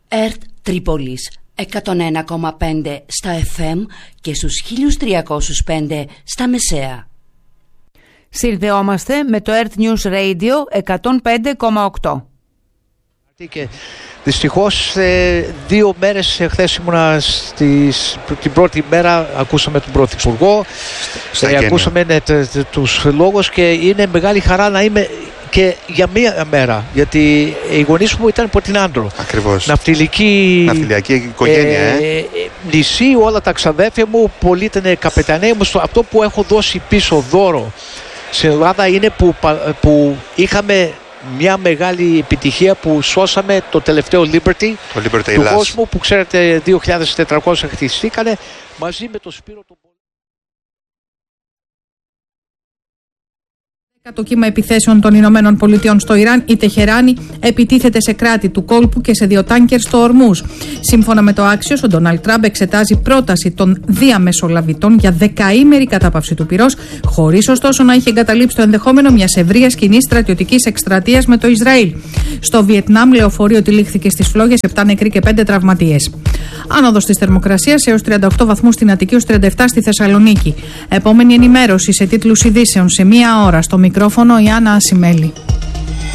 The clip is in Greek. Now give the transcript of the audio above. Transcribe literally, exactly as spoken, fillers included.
ΕΡΤ Τρίπολης εκατόν ένα κόμμα πέντε στα εφ εμ και στους χίλια τριακόσια πέντε στα μεσαία. Συνδεόμαστε με το ΕΡΤ News Radio εκατόν πέντε κόμμα οκτώ. Και δυστυχώς δύο μέρες χθες ήμουνα στις, την πρώτη μέρα ακούσαμε τον Πρωθυπουργό, ε, ακούσαμε ναι, τους λόγους και είναι μεγάλη χαρά να είμαι και για μία μέρα, γιατί οι γονείς μου ήταν από την Άντρο. Ακριβώς. Ναυτιλική, Ναυτιλιακή οικογένεια, ε, ε. νησί, όλα τα ξαδέρφια μου, πολλοί ήταν καπεταναίοι μου. Αυτό που έχω δώσει πίσω δώρο στην Ελλάδα είναι που, που είχαμε μια μεγάλη επιτυχία που σώσαμε το τελευταίο Liberty, το Liberty του Ελλάς. κόσμου που ξέρετε δύο χιλιάδες τετρακόσια χτιστήκανε μαζί με το Σπύρο τον Το κύμα επιθέσεων των Ηνωμένων Πολιτειών στο Ιράν, η Τεχεράνη επιτίθεται σε κράτη του κόλπου και σε δύο τάνκερ στο Ορμούζ. Σύμφωνα με το Άξιος, ο Ντόναλντ Τραμπ εξετάζει πρόταση των διαμεσολαβητών για δεκαήμερη κατάπαυση του πυρός, χωρίς ωστόσο να έχει εγκαταλείψει το ενδεχόμενο μιας ευρείας κοινής στρατιωτικής εκστρατείας με το Ισραήλ. Στο Βιετνάμ, λεωφορείο τυλίχθηκε στις φλόγες, επτά νεκροί και πέντε τραυματίες. Άνοδος της θερμοκρασίας έως τριάντα οκτώ βαθμούς στην Αττική, έως τριάντα επτά στη Θεσσαλονίκη. Επόμενη ενημέρωση σε τίτλους ειδήσεων σε μία ώρα. Στο μικρόφωνο η Άννα Ασημέλη.